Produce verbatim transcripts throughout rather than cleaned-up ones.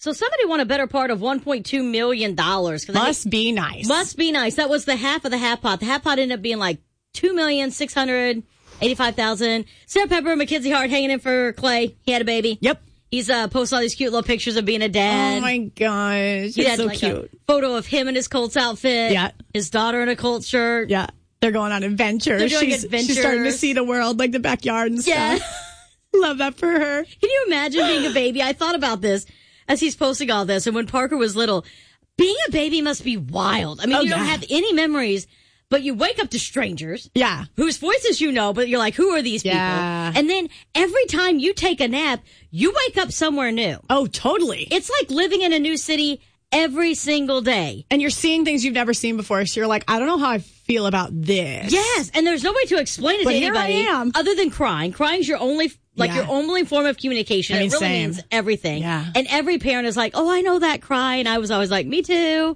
So somebody won a better part of one point two million dollars. Must be nice. Must be nice. That was the half of the half pot. The half pot ended up being like two million six hundred eighty-five thousand. Sarah Pepper, Mackenzie Hart hanging in for Clay. He had a baby. Yep. He's uh, posting all these cute little pictures of being a dad. Oh, my gosh. He It's had so like cute. a photo of him in his Colts outfit. Yeah. His daughter in a Colts shirt. Yeah. They're going on adventures. They're doing she's, adventures. She's starting to see the world, like the backyard and Yeah. stuff. Love that for her. Can you imagine being a baby? I thought about this as he's posting all this. And when Parker was little, being a baby must be wild. I mean, Oh, you don't yeah. have any memories, but you wake up to strangers. Yeah. Whose voices you know, but you're like, who are these people? Yeah. And then every time you take a nap, you wake up somewhere new. Oh, totally. It's like living in a new city every single day. And you're seeing things you've never seen before. So you're like, I don't know how I feel about this. Yes. And there's no way to explain it But to here I anybody am. other than crying. Crying's your only, like Yeah. your only form of communication. I mean, it really same. means everything. Yeah. And every parent is like, oh, I know that cry. And I was always like, me too.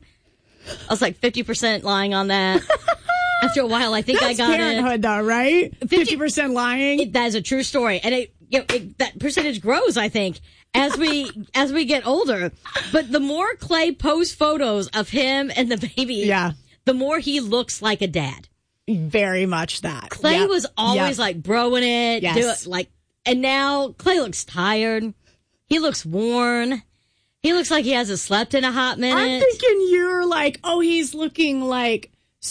I was like fifty percent lying on that. After a while, I think That's I got parenthood, it. though, right? fifty percent lying. It, that is a true story, and it, you know, it that percentage grows. I think as we as we get older. But the more Clay posts photos of him and the baby, Yeah. the more he looks like a dad. Very much that. Clay Yep. was always Yep. like broing it, Yes. do it, like, and now Clay looks tired. He looks worn. He looks like he hasn't slept in a hot minute. I'm thinking you're like, oh, he's looking like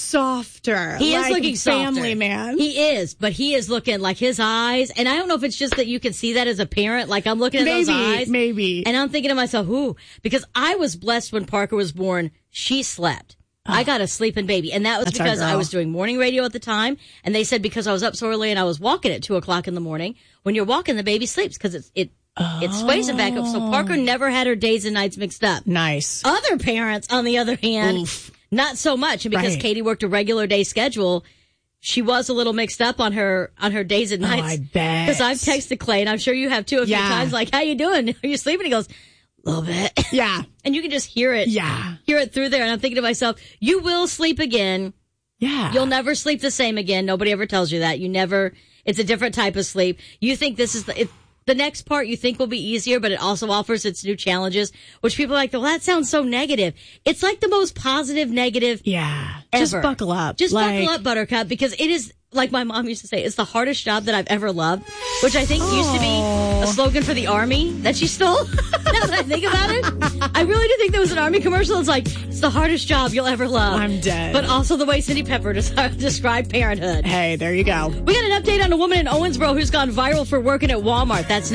softer. He like is looking family softer. man. He is, but he is looking like his eyes. And I don't know if it's just that you can see that as a parent. Like I'm looking at maybe, those eyes. maybe. And I'm thinking to myself, ooh, because I was blessed when Parker was born. She slept. I got a sleeping baby. And that was That's our because I girl. was doing morning radio at the time. And they said because I was up so early and I was walking at two o'clock in the morning. When you're walking, the baby sleeps because it's, it, it sways it back up. So Parker never had her days and nights mixed up. Nice. Other parents, on the other hand, Oof. not so much. And because Right. Katie worked a regular day schedule, she was a little mixed up on her on her days and nights. Oh, I bet. Because I've texted Clay, and I'm sure you have too a few Yeah. times, like, how you doing? Are you sleeping? He goes, a little bit. Yeah. And you can just hear it. Yeah. Hear it through there. And I'm thinking to myself, you will sleep again. Yeah. You'll never sleep the same again. Nobody ever tells you that. You never, it's a different type of sleep. You think this is the, it, the next part you think will be easier, but it also offers its new challenges, which people are like, well, that sounds so negative. It's like the most positive negative Yeah. ever. Just buckle up. Just Like- buckle up, Buttercup, because it is, like my mom used to say, it's the hardest job that I've ever loved, which I think used to be a slogan for the Army that she stole. Now that I think about it, I really do think there was an Army commercial. It's like, it's the hardest job you'll ever love. I'm dead. But also the way Cindy Pepper des- described parenthood. Hey, there you go. We got an update on a woman in Owensboro who's gone viral for working at Walmart. That's next.